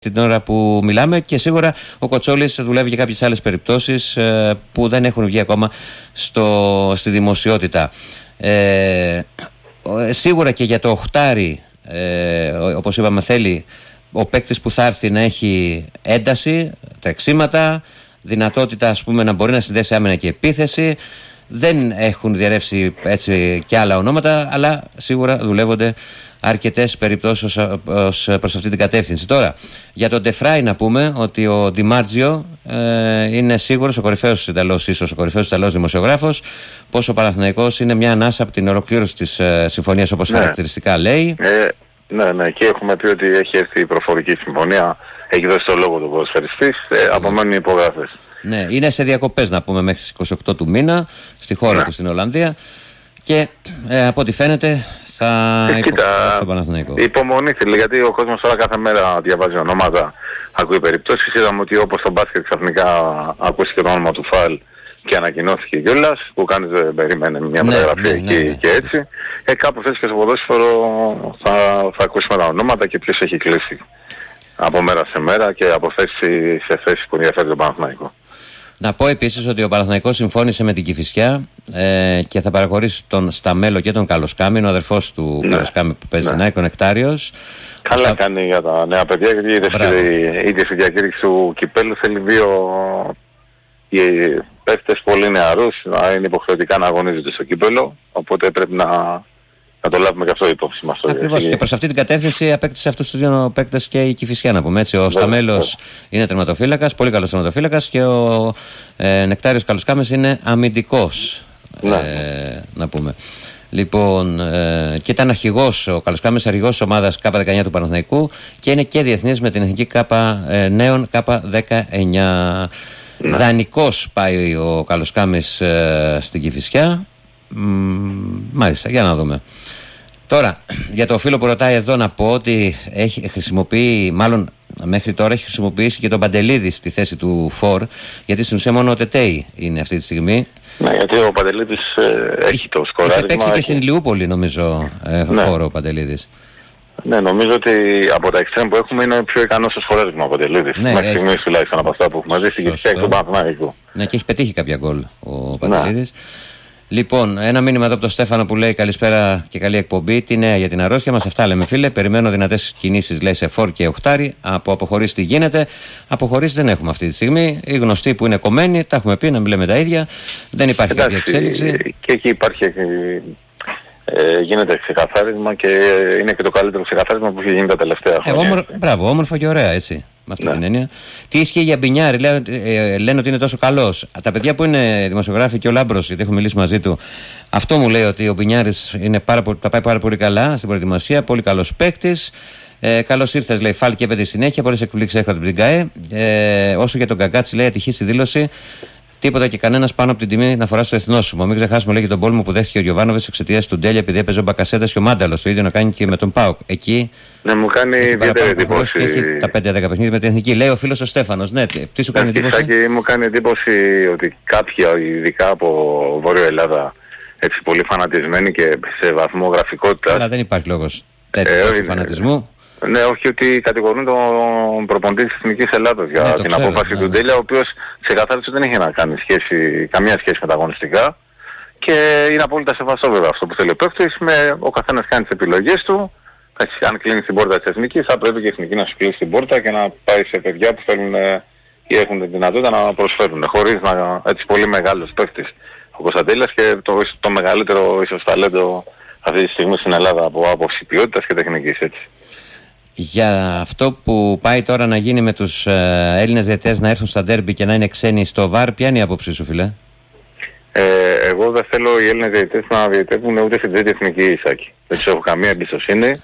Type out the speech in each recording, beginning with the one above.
την ώρα που μιλάμε, και σίγουρα ο Κοτσόλης δουλεύει για κάποιες άλλες περιπτώσεις που δεν έχουν βγει ακόμα στη δημοσιότητα. Σίγουρα και για το οχτάρι, όπως είπαμε, θέλει ο παίκτης που θα έρθει να έχει ένταση, τρεξίματα, δυνατότητα, ας πούμε, να μπορεί να συνδέσει άμυνα και επίθεση. Δεν έχουν διαρρεύσει έτσι και άλλα ονόματα, αλλά σίγουρα δουλεύονται αρκετές περιπτώσεις προς αυτή την κατεύθυνση. Τώρα, για τον Ντεφράι να πούμε ότι ο Ντιμάρτζιο είναι σίγουρος, ο κορυφαίος Ιταλός, ίσως ο κορυφαίος Ιταλός δημοσιογράφος, πως ο Παναθηναϊκός είναι μια ανάσα από την ολοκλήρωση της συμφωνίας, όπως χαρακτηριστικά λέει. Ναι, και έχουμε πει ότι έχει έρθει η προφορική συμφωνία, έχει δώσει το λόγο του ποδοσφαιριστής, απομένουν οι υπογραφές. Ναι, είναι σε διακοπές να πούμε μέχρι τις 28 του μήνα στη χώρα του στην Ολλανδία, και από ό,τι φαίνεται θα υπογραφεί στο Παναθηναϊκό. Υπομονή θέλει, γιατί ο κόσμος τώρα κάθε μέρα διαβάζει ονόματα, ακούει περιπτώσεις. Είδαμε ότι όπως στο μπάσκετ ξαφνικά ακούστηκε το όνομα του Φαλ και ανακοινώθηκε κιόλας, που κανείς δεν περίμενε μια μεταγραφή εκεί και έτσι. Κάπως έτσι και στο ποδόσφαιρο θα ακούσουμε τα ονόματα και ποιος έχει κλείσει από μέρα σε μέρα και από θέση σε θέση που ενδιαφέρει τον Παναθηναϊκό. Να πω επίσης ότι ο Παναθηναϊκός συμφώνησε με την Κηφισιά και θα παραχωρήσει τον Σταμέλο και τον Καλοσκάμι, ο αδερφός του Καλοσκάμι που παίζει στην ΑΕΚ, ο Νεκτάριος. Καλά κάνει για τα νέα παιδιά, γιατί είτε στη διακήρυξη του κυπέλλου θέλει δύο παίκτες πολύ νεαρούς, να είναι υποχρεωτικά να αγωνίζονται στο κύπελλο, οπότε πρέπει να το λάβουμε και αυτό υπόψη μας. Ακριβώς, και προς αυτή την κατεύθυνση απέκτησε αυτούς τους δύο παίκτες και η Κηφισιά, να πούμε έτσι. Ο Σταμέλος είναι τερματοφύλακας, πολύ καλός τερματοφύλακας, και ο Νεκτάριος Καλοσκάμης είναι αμυντικός, να πούμε. Λοιπόν, και ήταν αρχηγός, ο Καλοσκάμης, αρχηγός της ομάδας K19 του Παναθηναϊκού, και είναι και διεθνής με την εθνική νέων K19. Δανεικός πάει ο Καλοσκάμης στην Κηφισιά. Μάλιστα, για να δούμε. Τώρα, για το φίλο που ρωτάει εδώ, να πω ότι μέχρι τώρα έχει χρησιμοποιήσει και τον Παντελίδη στη θέση του Φορ, γιατί στην ουσία μόνο ο Τετέι είναι αυτή τη στιγμή. Ναι, γιατί ο Παντελίδης έχει το σκοράρισμα. Έχει παίξει και στην Ηλιούπολη, νομίζω, Φορ ο Παντελίδης. Ναι, νομίζω ότι από τα εξτρέμ που έχουμε είναι ο πιο ικανός στο σκοράρισμα ο Παντελίδης. Μέχρι στιγμής τουλάχιστον από αυτά που έχουμε δει στην Κηφισιά και τον Παναθηναϊκό. Ναι, και έχει πετύχει κάποια γκολ ο Παντελίδης. Λοιπόν, ένα μήνυμα εδώ από τον Στέφανο που λέει: καλησπέρα και καλή εκπομπή. Τι νέα για την αρρώστια μας? Αυτά λέμε, φίλε. Περιμένω δυνατές κινήσεις, λέει, σε Φορ και οχτάρι. Από αποχωρήσεις τι γίνεται? Αποχωρήσεις δεν έχουμε αυτή τη στιγμή. Οι γνωστοί που είναι κομμένοι, τα έχουμε πει, να μην λέμε τα ίδια. Δεν υπάρχει κάποια εξέλιξη. Και εκεί γίνεται ξεκαθάρισμα, και είναι και το καλύτερο ξεκαθάρισμα που έχει γίνει τα τελευταία χρόνια. Μπράβο, όμορφα και ωραία, έτσι. Με αυτή την έννοια. Τι ισχύει για Μπινιάρη? Λένε ότι είναι τόσο καλός. Τα παιδιά που είναι δημοσιογράφοι, και ο Λάμπρος, γιατί έχω μιλήσει μαζί του, αυτό μου λέει, ότι ο Μπινιάρης θα πάει πάρα πολύ καλά στην προετοιμασία. Πολύ καλός παίκτης. Καλώς ήρθες, λέει, Φάλ, και έπαιζε συνέχεια. Πολλές εκπλήξεις έρχονται από την ΚΑΕ. Όσο για τον Καγκάτσι, λέει, ατυχή στη δήλωση. Τίποτα και κανένας πάνω από την τιμή να φορά στο εθνόσημο. Μην ξεχάσουμε, λέει, και τον πόλεμο που δέχτηκε ο Γιοβάνοβιτς εξαιτίας του Ντέλια, επειδή έπαιζε ο Μπακασέτας και ο Μάνταλος. Το ίδιο να κάνει και με τον ΠΑΟΚ. Εκεί. Ναι, μου κάνει ιδιαίτερη εντύπωση. Και έχει τα 5-10 παιχνίδια με την εθνική. Λέει ο φίλος ο Στέφανος. Ναι, τι σου κάνει εντύπωση? Μου κάνει εντύπωση ότι κάποιοι, ειδικά από Βόρειο Ελλάδα, έτσι πολύ φανατισμένοι και σε βαθμό γραφικότητας. Αλλά δεν υπάρχει λόγος τέτοιου φανατισμού. Ναι, όχι, ότι κατηγορούν τον προπονητή της Εθνικής Ελλάδας για την απόφαση του Ντέλια, ο οποίος ξεκαθάρισε ότι δεν είχε να κάνει καμία σχέση με τα αγωνιστικά, και είναι απόλυτα σεβαστό βέβαια αυτό που θέλει ο παίκτης. Ο καθένας κάνει τις επιλογές του. Αν κλείνει την πόρτα της Εθνικής, θα πρέπει και η Εθνική να σου κλείσει την πόρτα και να πάει σε παιδιά που θέλουν ή έχουν τη δυνατότητα να προσφέρουν, χωρίς να έτσι πολύ μεγάλος παίκτης ο Κωνσταντέλιας, και το μεγαλύτερο ίσως ταλέντο αυτή τη στιγμή στην Ελλάδα από άποψη ποιότητας και τεχνικής, έτσι. Για αυτό που πάει τώρα να γίνει με τους Έλληνες διαιτητές να έρθουν στα ντέρμπι και να είναι ξένοι στο ΒΑΡ, ποια είναι η άποψή σου, φίλε? Εγώ δεν θέλω οι Έλληνες διαιτητές να διαιτεύουν ούτε στην τρίτη εθνική, Ισάκη. Δεν τους έχω καμία εμπιστοσύνη.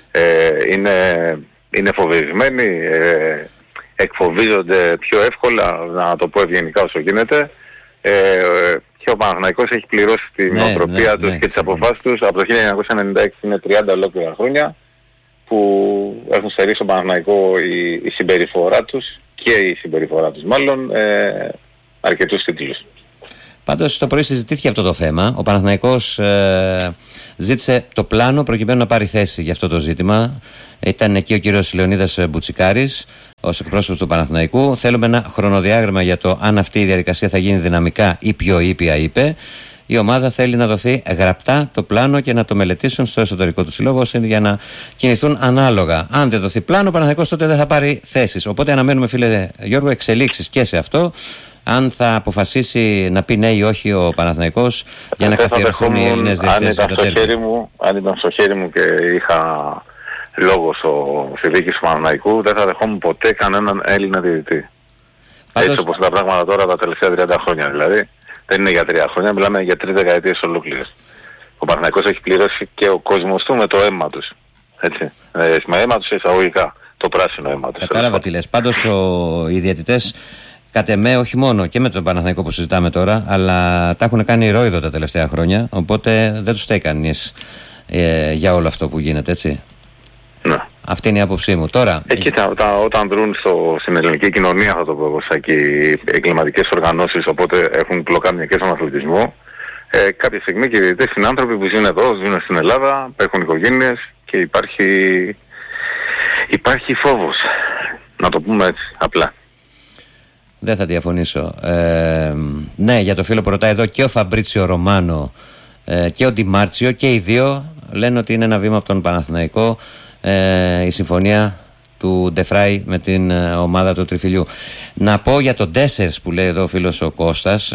Είναι φοβισμένοι, εκφοβίζονται πιο εύκολα, να το πω ευγενικά όσο γίνεται. Και ο Παναθηναϊκός έχει πληρώσει την νοοτροπία τους και τις αποφάσεις τους. Από το 1996 είναι 30 ολόκληρα χρόνια που έχουν στερήσει στον Παναθηναϊκό η συμπεριφορά τους, και η συμπεριφορά τους μάλλον, αρκετούς τίτλους. Πάντως το πρωί συζητήθηκε αυτό το θέμα. Ο Παναθηναϊκός ζήτησε το πλάνο προκειμένου να πάρει θέση για αυτό το ζήτημα. Ήταν εκεί ο κύριος Λεωνίδας Μπουτσικάρης ως εκπρόσωπος του Παναθηναϊκού. Θέλουμε ένα χρονοδιάγραμμα για το αν αυτή η διαδικασία θα γίνει δυναμικά ή πιο ήπια, είπε. Η ομάδα θέλει να δοθεί γραπτά το πλάνο και να το μελετήσουν στο εσωτερικό του συλλόγου για να κινηθούν ανάλογα. Αν δεν δοθεί πλάνο, ο Παναθηναϊκός τότε δεν θα πάρει θέσεις. Οπότε αναμένουμε, φίλε Γιώργο, εξελίξεις και σε αυτό. Αν θα αποφασίσει να πει ναι ή όχι ο Παναθηναϊκός για να καθιερωθούν οι Έλληνες διαιτητές. Αν ήταν στο χέρι μου και είχα λόγο στη δίκη του Παναθηναϊκού, δεν θα δεχόμουν ποτέ κανέναν Έλληνα διαιτητή. Πάντως... Έτσι όπως είναι τα πράγματα τώρα τα τελευταία 30 χρόνια δηλαδή. Δεν είναι για 3 χρόνια, μιλάμε για 3 δεκαετίες ολόκληρες. Ο Παναθηναϊκός έχει πληρώσει και ο κόσμος του με το αίμα τους. Έτσι. Με αίμα τους εισαγωγικά. Το πράσινο αίμα τους. Κατάλαβα τι λες. Πάντως οι διαιτητές, κατ' εμέ, όχι μόνο και με τον Παναθηναϊκό που συζητάμε τώρα, αλλά τα έχουν κάνει ρόιδο τα τελευταία χρόνια. Οπότε δεν τους φταίει κανείς για όλο αυτό που γίνεται, έτσι. Ναι. Αυτή είναι η άποψή μου. Τώρα... Κοίτα, όταν δρούν στην ελληνική κοινωνία, θα το πω εγώ, οι εγκληματικές οργανώσεις, οπότε έχουν πλοκάμια στον αθλητισμό, κάποια στιγμή και οι διαιτητές είναι άνθρωποι που ζουν εδώ, ζουν στην Ελλάδα, έχουν οικογένειες και υπάρχει φόβος. Να το πούμε έτσι, απλά. Δεν θα διαφωνήσω. Ναι, για το φίλο που ρωτάει εδώ, και ο Φαμπρίτσιο Ρωμάνο και ο Ντι Μάρτσιο, και οι δύο λένε ότι είναι ένα βήμα από τον Παναθηναϊκό η συμφωνία του Ντεφράι με την ομάδα του Τριφυλιού. Να πω για τον Ντέσσερς που λέει εδώ ο φίλος ο Κώστας,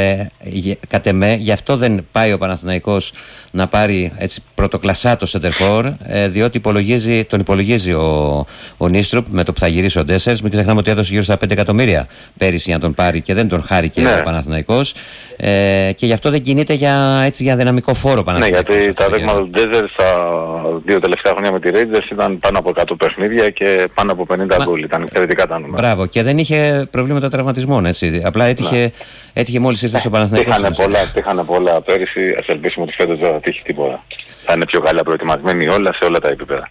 κατ' εμέ, γι' αυτό δεν πάει ο Παναθηναϊκός να πάρει έτσι πρωτοκλασσά το σεντερφόρ, διότι τον υπολογίζει ο Νίστρουπ με το που θα γυρίσει ο Ντέσσερς. Μην ξεχνάμε ότι έδωσε γύρω στα 5 εκατομμύρια πέρυσι για να τον πάρει και δεν τον χάρηκε ο Παναθηναϊκός, και γι' αυτό δεν κινείται για δυναμικό φόρο Παναθηναϊκός. Ναι, γιατί τα δείγματα του Ντέσσερς τα 2 τελευταία χρόνια με τη Rangers ήταν πάνω από 100 παιχνίδια και πάνω από 50 γκολ. Ήταν εξαιρετικά τα νούμερα. Μπράβο, και δεν είχε προβλήματα τραυματισμών, έτσι. Απλά έτυχε μόλις ήρθε στο Παναθηναϊκό. Τύχανε πολλά πέρυσι. Ας ελπίσουμε ότι φέτος δεν θα τύχει τίποτα. Θα είναι πιο καλά προετοιμασμένοι όλα σε όλα τα επίπεδα.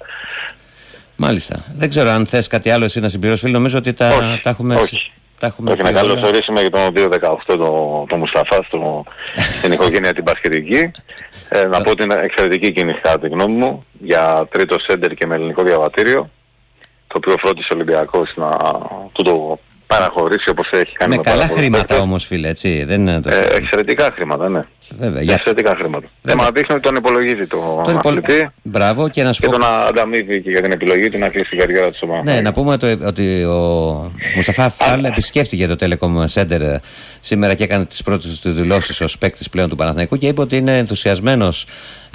Μάλιστα. Δεν ξέρω αν θες κάτι άλλο εσύ να συμπληρώσεις, φίλε. Νομίζω ότι τα έχουμε. Όχι, να καλωσορίσουμε για τον 2-18 το Μουσταφά στην οικογένεια την μπασκετική. Να πω ότι είναι εξαιρετική κίνηση κατά τη γνώμη μου για τρίτο σέντερ και με ελληνικό διαβατήριο, το οποίο φρόντισε ο Ολυμπιακός να το παραχωρήσει όπως έχει κάνει. Με καλά χρήματα όμως, φίλε, έτσι. Δεν είναι εξαιρετικά χρήματα, ναι. Βέβαια, εξαιρετικά χρήματα. Μα δείχνει ότι τον υπολογίζει τον αθλητή. Μπράβο, και να σου πω. Και τον ανταμείβει και για την επιλογή του να κλείσει την καριέρα του σώμα. Ναι, να πούμε ότι ο Μουσταφά Φαλ επισκέφτηκε το Telecom Center σήμερα και έκανε τις πρώτες του δηλώσεις ως παίκτης πλέον του Παναθηναϊκού και είπε ότι είναι ενθουσιασμένος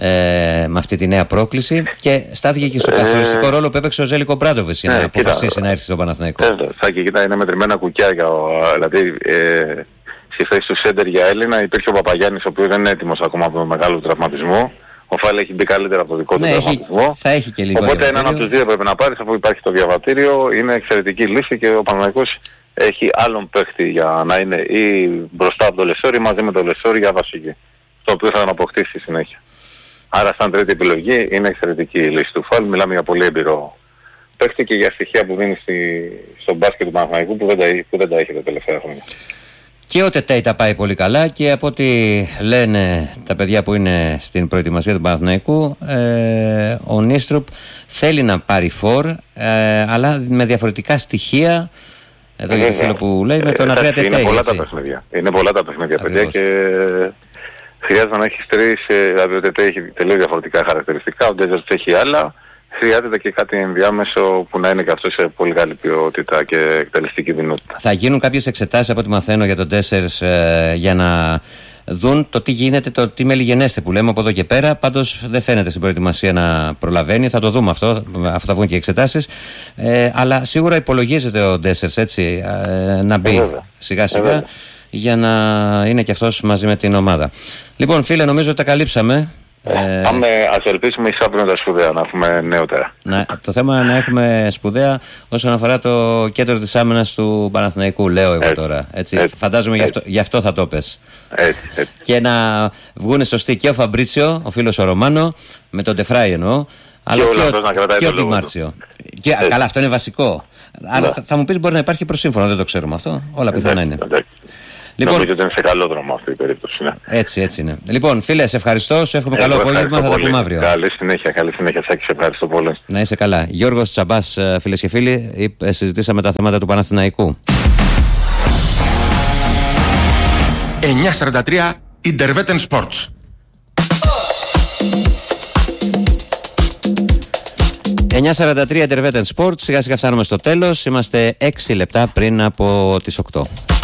με αυτή τη νέα πρόκληση και στάθηκε και στο καθοριστικό ρόλο που έπαιξε ο Ζέλικο Μπράντοβιτς για να αποφασίσει να έρθει στο Παναθηναϊκό. Κοίτα, είναι μετρημένα κουκιά δηλαδή. Στη θέση του σέντερ για Έλληνα υπήρχε ο Παπαγιάννης, ο οποίος δεν είναι έτοιμος ακόμα από τον μεγάλο τραυματισμό. Ο Φάλ έχει μπει καλύτερα από το δικό του τραυματισμό. Θα έχει και λίγο. Οπότε έναν από τους δύο πρέπει να πάρεις, αφού υπάρχει το διαβατήριο. Είναι εξαιρετική λύση και ο Παναθηναϊκός έχει άλλον παίχτη για να είναι ή μπροστά από το Λεσόρι μαζί με το Λεσόρι για βασική. Το οποίο θα τον αποκτήσει στη συνέχεια. Άρα σαν τρίτη επιλογή είναι εξαιρετική η λύση του Φάλ. Μιλάμε για πολύ έμπειρο παίχτη και για στοιχεία που δίνει στο μπάσκετ του Παναθηναϊκού που δεν τα έχει τα τελευταία χρόνια. Και ο Τετέι τα πάει πολύ καλά και από ό,τι λένε τα παιδιά που είναι στην προετοιμασία του Παναθηναϊκού, ο Νίστρουπ θέλει να πάρει φορ, αλλά με διαφορετικά στοιχεία. Εδώ για το φίλο που λέει με τον Αντρέα Τετέι. Είναι πολλά τα παιχνίδια, παιδιά, και χρειάζεται να έχει τρεις. Δηλαδή ο Τετέι έχει τελείως διαφορετικά χαρακτηριστικά, ο Ντέζερς έχει άλλα. Χρειάζεται και κάτι ενδιάμεσο που να είναι και αυτό σε πολύ καλή ποιότητα και εκτελεστική δυνατότητα. Θα γίνουν κάποιες εξετάσεις από ό,τι μαθαίνω για τον Ντέσσερς για να δουν το τι γίνεται, το τι μελιγενέστε που λέμε από εδώ και πέρα. Πάντως δεν φαίνεται στην προετοιμασία να προλαβαίνει. Θα το δούμε αυτό, θα βγουν και εξετάσεις. Αλλά σίγουρα υπολογίζεται ο Ντέσσερς έτσι να μπει σιγά σιγά για να είναι και αυτός μαζί με την ομάδα. Λοιπόν, φίλε, νομίζω ότι τα καλύψαμε. Ας ελπίσουμε αύριο τα σπουδαία να έχουμε νεότερα. Το θέμα είναι να έχουμε σπουδαία όσον αφορά το κέντρο της άμυνας του Παναθηναϊκού, λέω εγώ τώρα. Έτσι. Φαντάζομαι γι' αυτό θα το πες. Και να βγουν σωστοί και ο Φαμπρίτσιο, ο φίλος ο Ρωμάνο, με τον Ντεφράι εννοώ, αλλά και ο Ντι Μάρτσιο. Καλά, αυτό είναι βασικό. Αλλά θα μου πεις μπορεί να υπάρχει προσύμφωνο, δεν το ξέρουμε αυτό. Όλα πιθανά είναι. Λοιπόν, νομίζω ότι είναι σε καλό δρόμο αυτή η περίπτωση. Ναι. Έτσι είναι. Λοιπόν, φίλε, σε ευχαριστώ. Σου εύχομαι καλό απόγευμα. Θα τα πούμε αύριο. Καλή συνέχεια, Σάκη. Σε ευχαριστώ πολύ. Να είσαι καλά. Γιώργος Τσαμπάς, φίλες και φίλοι, συζητήσαμε τα θέματα του Παναθηναϊκού. 9:43 Interwetten Sports. 9:43 Interwetten Sports. Σιγά σιγά φτάνουμε στο τέλος. Είμαστε 6 λεπτά πριν από τις 8.